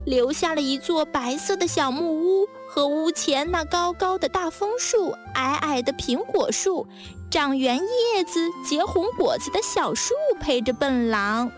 留下了一座白色的小木屋和屋前那高高的大枫树、矮矮的苹果树、长圆叶子、结红果子的小树陪着笨狼。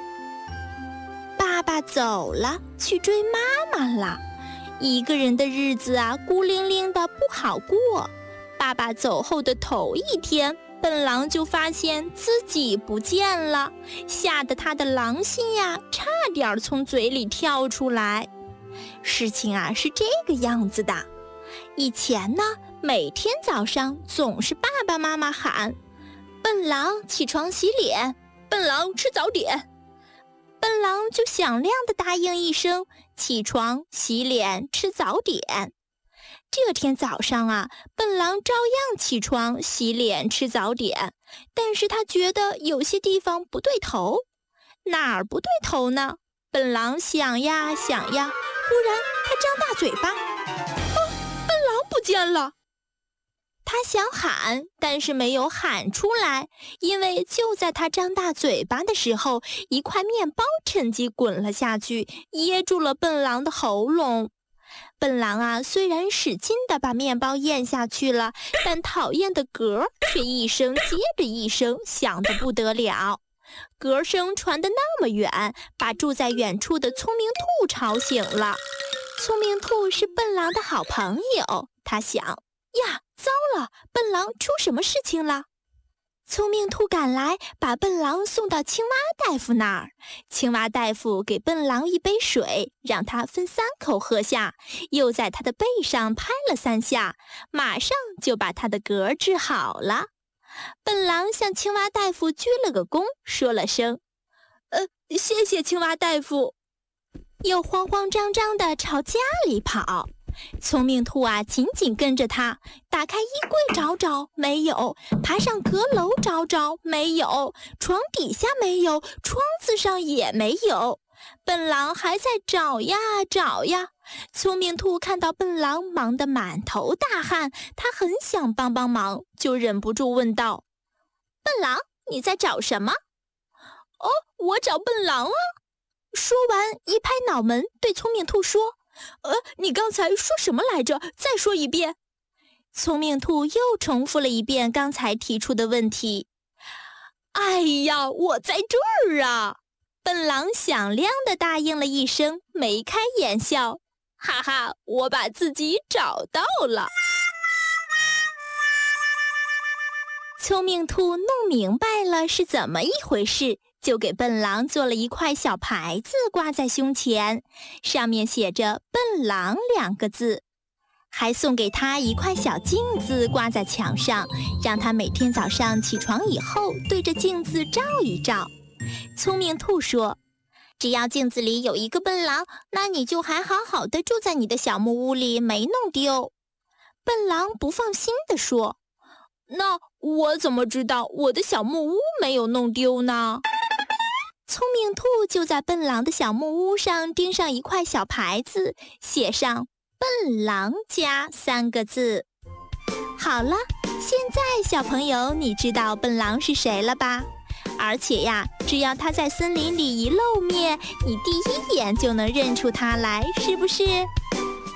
爸爸走了，去追妈妈了。一个人的日子啊，孤零零的不好过。爸爸走后的头一天，笨狼就发现自己不见了，吓得他的狼心呀，差点从嘴里跳出来。事情啊是这个样子的，以前呢，每天早上总是爸爸妈妈喊：“笨狼起床洗脸，笨狼吃早点。”笨狼就响亮地答应一声，起床洗脸吃早点。这天早上啊，笨狼照样起床洗脸吃早点，但是他觉得有些地方不对头。哪儿不对头呢？笨狼想呀想呀，忽然他张大嘴巴，笨狼不见了。他想喊，但是没有喊出来，因为就在他张大嘴巴的时候，一块面包趁机滚了下去，噎住了笨狼的喉咙。笨狼啊，虽然使劲地把面包咽下去了，但讨厌的嗝却一声接着一声响得不得了。嗝声传得那么远，把住在远处的聪明兔吵醒了。聪明兔是笨狼的好朋友，他想，呀，糟了，笨狼出什么事情了？聪明兔赶来，把笨狼送到青蛙大夫那儿。青蛙大夫给笨狼一杯水，让他分3口喝下，又在他的背上拍了3下，马上就把他的嗝治好了。笨狼向青蛙大夫鞠了个躬，说了声谢谢青蛙大夫，又慌慌张张地朝家里跑。聪明兔啊，紧紧跟着他，打开衣柜找找，没有；爬上阁楼找找，没有；床底下没有，窗子上也没有。笨狼还在找呀找呀。聪明兔看到笨狼忙得满头大汗，他很想帮帮忙，就忍不住问道：“笨狼，你在找什么？”“哦，我找笨狼啊。”说完，一拍脑门，对聪明兔说：“你刚才说什么来着？再说一遍。”聪明兔又重复了一遍刚才提出的问题。“哎呀，我在这儿啊！”笨狼响亮地答应了一声，眉开眼笑：“哈哈，我把自己找到了。”聪明兔弄明白了是怎么一回事，就给笨狼做了一块小牌子挂在胸前，上面写着“笨狼”2个字，还送给他一块小镜子挂在墙上，让他每天早上起床以后对着镜子照一照。聪明兔说：“只要镜子里有一个笨狼，那你就还好好的住在你的小木屋里，没弄丢。”笨狼不放心地说：“那我怎么知道我的小木屋没有弄丢呢？”聪明兔就在笨狼的小木屋上钉上一块小牌子，写上“笨狼家”3个字。好了，现在小朋友，你知道笨狼是谁了吧？而且呀，只要他在森林里一露面，你第一眼就能认出他来，是不是？